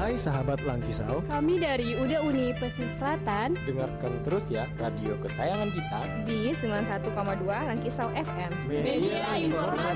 Hai sahabat Langkisau, kami dari UDA Uni Pesisir Selatan. Dengarkan terus ya radio kesayangan kita di 91,2 Langkisau FM. Media informasi